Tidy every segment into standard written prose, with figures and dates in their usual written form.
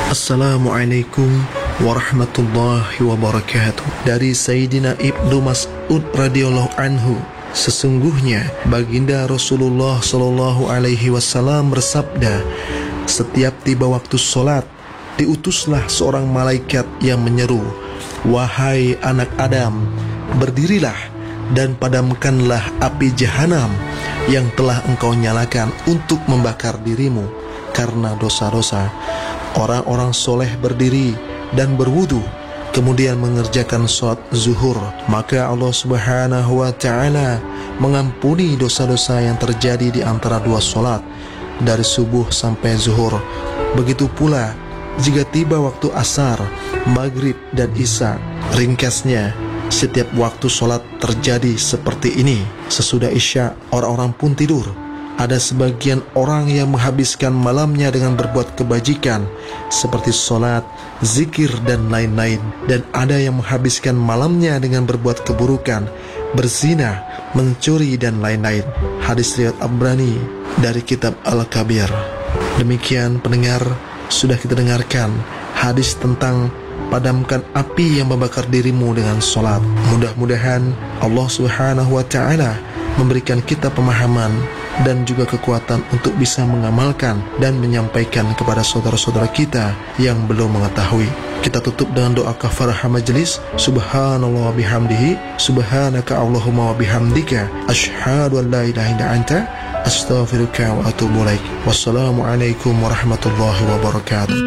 Assalamualaikum warahmatullahi wabarakatuh. Dari Sayyidina Ibnu Mas'ud radhiyallahu anhu, sesungguhnya baginda Rasulullah sallallahu alaihi wasallam bersabda, setiap tiba waktu sholat, diutuslah seorang malaikat yang menyeru, wahai anak Adam, berdirilah dan padamkanlah api jahanam yang telah engkau nyalakan untuk membakar dirimu karena dosa-dosa. Orang-orang soleh berdiri dan berwudu, kemudian mengerjakan sholat zuhur, maka Allah subhanahu wa ta'ala mengampuni dosa-dosa yang terjadi di antara dua sholat, dari subuh sampai zuhur. Begitu pula jika tiba waktu asar, maghrib dan isya. Ringkasnya, setiap waktu sholat terjadi seperti ini. Sesudah isya, orang-orang pun tidur. Ada sebagian orang yang menghabiskan malamnya dengan berbuat kebajikan seperti sholat, zikir, dan lain-lain. Dan ada yang menghabiskan malamnya dengan berbuat keburukan, berzina, mencuri, dan lain-lain. Hadis riwayat Abrani dari kitab Al-Kabir. Demikian pendengar, sudah kita dengarkan hadis tentang padamkan api yang membakar dirimu dengan sholat. Mudah-mudahan Allah subhanahu wa ta'ala memberikan kita pemahaman dan juga kekuatan untuk bisa mengamalkan dan menyampaikan kepada saudara-saudara kita yang belum mengetahui. Kita tutup dengan doa kafarah majelis. Subhanallah wa bihamdihi, subhanaka Allahumma wa bihamdika, asyhadu an la ilaha illa anta, astaghfiruka wa atubu ilaik. Wassalamualaikum warahmatullahi wabarakatuh.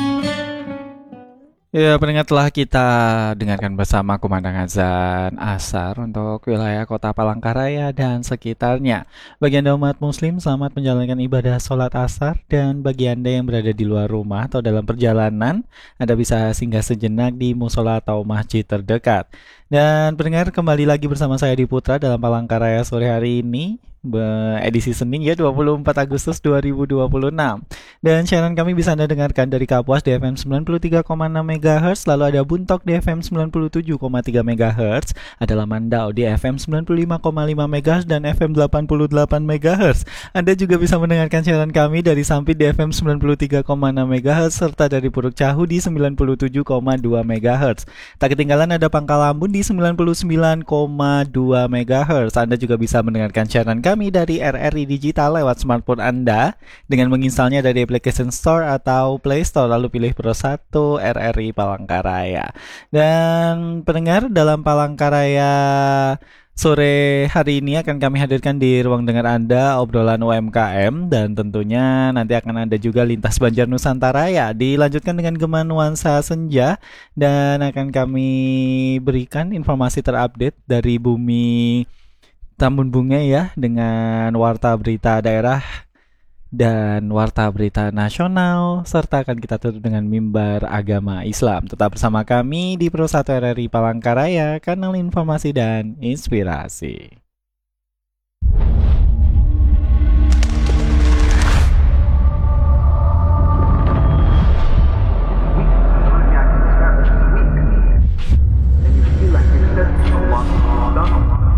Ya, pendengar, telah kita dengarkan bersama kumandang azan asar untuk wilayah kota Palangkaraya dan sekitarnya. Bagi Anda umat muslim, selamat menjalankan ibadah sholat asar. Dan bagi Anda yang berada di luar rumah atau dalam perjalanan, Anda bisa singgah sejenak di musola atau masjid terdekat. Dan pendengar, kembali lagi bersama saya di Putra dalam Palangkaraya sore hari ini, edisi Senin ya, 24 Agustus 2026. Dan siaran kami bisa Anda dengarkan dari Kapuas di FM 93,6 MHz, lalu ada Buntok di FM 97,3 MHz, ada Lamandau di FM 95,5 MHz dan FM 88 MHz. Anda juga bisa mendengarkan siaran kami dari Sampit di FM 93,6 MHz serta dari Puruk Cahu di 97,2 MHz. Tak ketinggalan ada Pangkalambun di 99,2 MHz. Anda juga bisa mendengarkan siaran kami dari RRI Digital lewat smartphone Anda dengan menginstalnya dari application Store atau Play Store, lalu pilih Pro 1 RRI Palangkaraya. Dan pendengar, dalam Palangkaraya sore hari ini akan kami hadirkan di ruang dengar Anda obrolan UMKM, dan tentunya nanti akan ada juga Lintas Banjar Nusantara ya, dilanjutkan dengan Gema Nuansa Senja, dan akan kami berikan informasi terupdate dari bumi Tambun Bunga ya, dengan warta berita daerah dan warta berita nasional, serta akan kita tutup dengan mimbar agama Islam. Tetap bersama kami di Pro 1 RRI Palangkaraya, kanal informasi dan inspirasi.